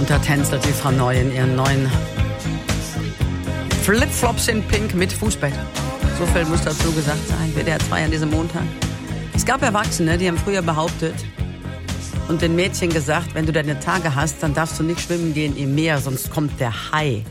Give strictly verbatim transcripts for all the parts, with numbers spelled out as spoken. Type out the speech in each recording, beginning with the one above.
Und da tänzelt die Frau Neu in ihren neuen Flipflops in Pink mit Fußbett. So viel muss dazu gesagt sein. W D R zwei an diesem Montag. Es gab Erwachsene, die haben früher behauptet und den Mädchen gesagt, wenn du deine Tage hast, dann darfst du nicht schwimmen gehen im Meer, sonst kommt der Hai.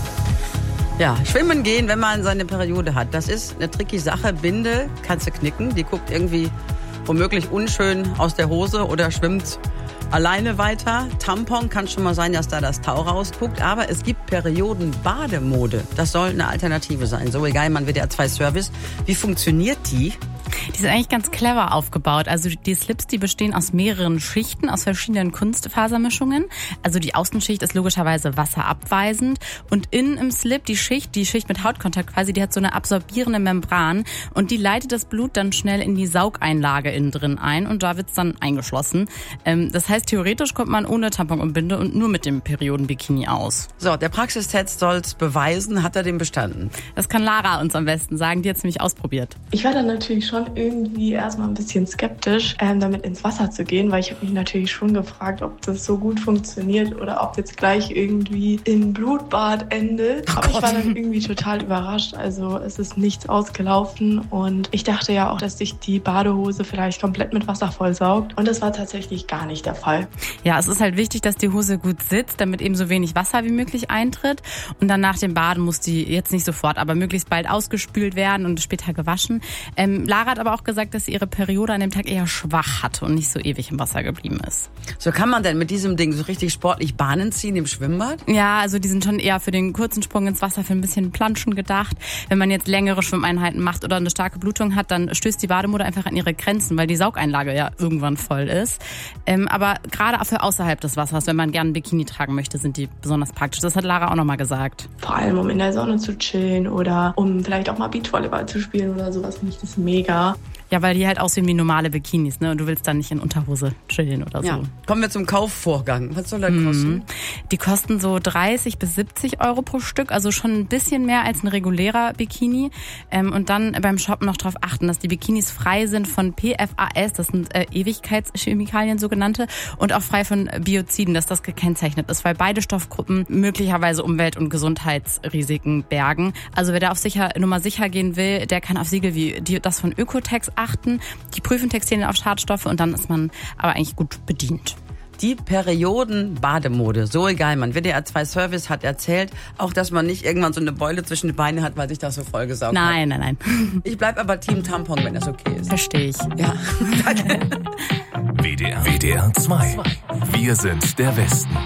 Ja, schwimmen gehen, wenn man seine Periode hat. Das ist eine tricky Sache. Binde kannst du knicken. Die guckt irgendwie womöglich unschön aus der Hose oder schwimmt alleine weiter. Tampon kann schon mal sein, dass da das Tau rausguckt. Aber es gibt Perioden-Bademode. Das soll eine Alternative sein. So egal, man W D R zwei Service. Wie funktioniert die? Die sind eigentlich ganz clever aufgebaut. Also die Slips, die bestehen aus mehreren Schichten, aus verschiedenen Kunstfasermischungen. Also die Außenschicht ist logischerweise wasserabweisend. Und innen im Slip, die Schicht, die Schicht mit Hautkontakt quasi, die hat so eine absorbierende Membran. Und die leitet das Blut dann schnell in die Saugeinlage innen drin ein. Und da wird's dann eingeschlossen. Ähm, das heißt, theoretisch kommt man ohne Tampon und Binde und nur mit dem Periodenbikini aus. So, der Praxistest soll's beweisen. Hat er den bestanden? Das kann Lara uns am besten sagen. Die hat's nämlich ausprobiert. Ich war dann natürlich schon irgendwie erstmal ein bisschen skeptisch, ähm, damit ins Wasser zu gehen, weil ich habe mich natürlich schon gefragt, ob das so gut funktioniert oder ob jetzt gleich irgendwie im Blutbad endet. Oh Aber Gott. ich war dann irgendwie total überrascht. Also es ist nichts ausgelaufen und ich dachte ja auch, dass sich die Badehose vielleicht komplett mit Wasser vollsaugt und das war tatsächlich gar nicht der Fall. Ja, es ist halt wichtig, dass die Hose gut sitzt, damit eben so wenig Wasser wie möglich eintritt. Und dann nach dem Baden muss die jetzt nicht sofort, aber möglichst bald ausgespült werden und später gewaschen. Ähm, Lara hat aber auch gesagt, dass sie ihre Periode an dem Tag eher schwach hatte und nicht so ewig im Wasser geblieben ist. So, kann man denn mit diesem Ding so richtig sportlich Bahnen ziehen im Schwimmbad? Ja, also die sind schon eher für den kurzen Sprung ins Wasser, für ein bisschen Planschen gedacht. Wenn man jetzt längere Schwimmeinheiten macht oder eine starke Blutung hat, dann stößt die Bademode einfach an ihre Grenzen, weil die Saugeinlage ja irgendwann voll ist. Ähm, aber gerade für außerhalb des Wassers, wenn man gerne ein Bikini tragen möchte, sind die besonders praktisch. Das hat Lara auch nochmal gesagt. Vor allem, um in der Sonne zu chillen oder um vielleicht auch mal Beachvolleyball zu spielen oder sowas, finde ich das mega. Ja, weil die halt aussehen wie normale Bikinis, ne? Und du willst dann nicht in Unterhose chillen oder so. Ja. Kommen wir zum Kaufvorgang. Was soll das kosten? Mhm. Die kosten so dreißig bis siebzig Euro pro Stück, also schon ein bisschen mehr als ein regulärer Bikini. Ähm, und dann beim Shoppen noch darauf achten, dass die Bikinis frei sind von P F A S, das sind äh, Ewigkeitschemikalien sogenannte, und auch frei von Bioziden, dass das gekennzeichnet ist, weil beide Stoffgruppen möglicherweise Umwelt- und Gesundheitsrisiken bergen. Also wer da auf sicher, Nummer sicher gehen will, der kann auf Siegel wie die, das von Ökotex achten. Die prüfen Textilien auf Schadstoffe und dann ist man aber eigentlich gut bedient. Die Perioden-Bademode, so egal, man W D R zwei Service hat erzählt, auch dass man nicht irgendwann so eine Beule zwischen den Beinen hat, weil sich das so vollgesaugt hat. Nein, nein, nein. Ich bleib aber Team Tampon, wenn das okay ist. Verstehe ich. Ja, danke. W D R, W D R zwei. Wir sind der Westen.